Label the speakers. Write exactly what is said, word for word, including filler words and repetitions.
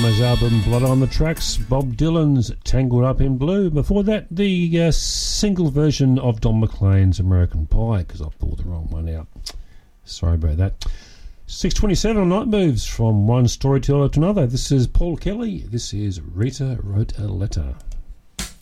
Speaker 1: his album Blood on the Tracks, Bob Dylan's Tangled Up in Blue. Before that, the uh, single version of Don McLean's American Pie, because I pulled the wrong one out. Sorry about that. six twenty-seven on Night Moves, from one storyteller to another. This is Paul Kelly. This is Rita Wrote a Letter.